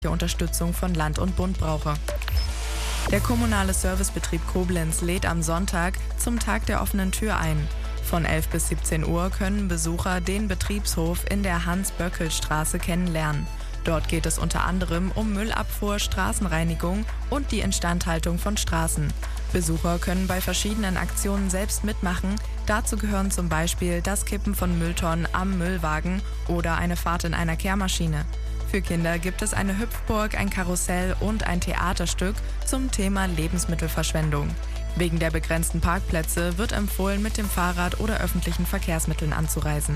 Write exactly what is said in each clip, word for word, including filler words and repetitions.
Unterstützung von Land und Bund brauche. Der kommunale Servicebetrieb Koblenz lädt am Sonntag zum Tag der offenen Tür ein. Von elf bis siebzehn Uhr können Besucher den Betriebshof in der Hans-Böckel-Straße kennenlernen. Dort geht es unter anderem um Müllabfuhr, Straßenreinigung und die Instandhaltung von Straßen. Besucher können bei verschiedenen Aktionen selbst mitmachen. Dazu gehören zum Beispiel das Kippen von Mülltonnen am Müllwagen oder eine Fahrt in einer Kehrmaschine. Für Kinder gibt es eine Hüpfburg, ein Karussell und ein Theaterstück zum Thema Lebensmittelverschwendung. Wegen der begrenzten Parkplätze wird empfohlen, mit dem Fahrrad oder öffentlichen Verkehrsmitteln anzureisen.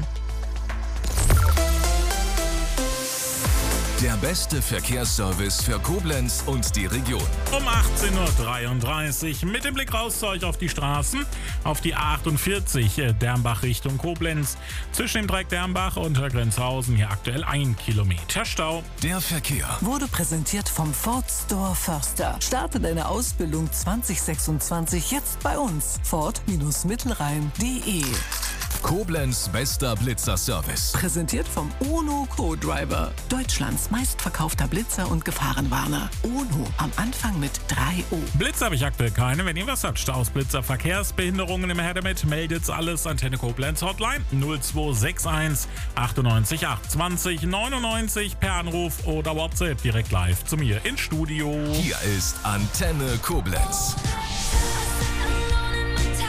Der beste Verkehrsservice für Koblenz und die Region. Um achtzehn Uhr dreiunddreißig mit dem Blick raus zu euch auf die Straßen, auf die A achtundvierzig Dermbach Richtung Koblenz. Zwischen dem Dreieck Dermbach und Grenzhausen hier aktuell ein Kilometer Stau. Der Verkehr wurde präsentiert vom Ford Store Förster. Starte deine Ausbildung zwanzig sechsundzwanzig jetzt bei uns. Ford Mittelrhein punkt de. Koblenz bester Blitzer-Service. Präsentiert vom UNO Co-Driver. Deutschlands meistverkaufter Blitzer und Gefahrenwarner. UNO am Anfang mit drei O. Blitzer habe ich aktuell keine. Wenn ihr was habt, Staus, Blitzer, Verkehrsbehinderungen im Her damit, meldet's alles. Antenne Koblenz Hotline null zwei sechs eins achtundneunzig achtundzwanzig neunundneunzig per Anruf oder WhatsApp direkt live zu mir ins Studio. Hier ist Antenne Koblenz.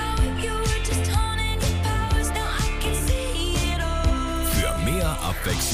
Für mehr Abwechslung